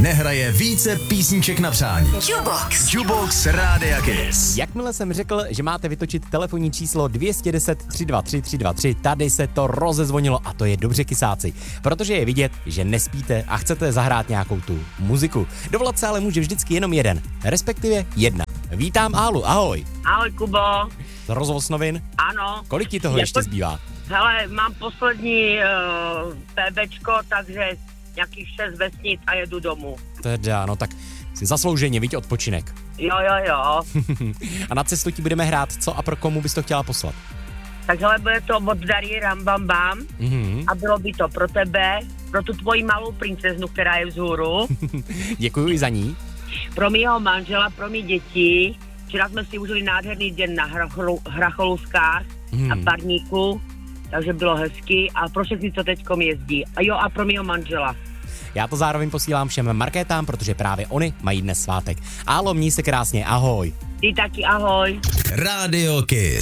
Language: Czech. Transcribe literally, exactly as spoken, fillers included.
nehraje více písniček na přání. Jukebox. Jukebox Rádia Kiss. Jakmile jsem řekl, že máte vytočit telefonní číslo dvě deset tři dva tři tři dva tři, tady se to rozezvonilo a to je dobře, kysáci, protože je vidět, že nespíte a chcete zahrát nějakou tu muziku. Dovolat se ale může vždycky jenom jeden, respektive jedna. Vítám Álu, ahoj. Ahoj, Kubo. Rozvoz novin? Ano. Kolik ti toho Jako- ještě zbývá? Hele, mám poslední uh, PBčko, takže nějakých šest vesnic a jedu domů. Teda, no tak si zaslouženě, viď, odpočinek. Jo, jo, jo. A na cestu ti budeme hrát, co a pro komu bys to chtěla poslat? Tak hele, bude to od Darí Rambam Bam Mhm. a bylo by to pro tebe, pro tu tvoji malou princeznu, která je vzhůru, Děkuji i za ní. pro mýho manžela, pro mý děti. Včera jsme si užili nádherný den na Hracholu- Hracholůzkách Mhm. a Parníku, takže bylo hezky a pro všechny, co teďkom jezdí. A jo, a pro mýho manžela. Já to zároveň posílám všem markétám, protože právě oni mají dnes svátek. Álo, měj se krásně, ahoj. Ty taky ahoj. Radio Kiss.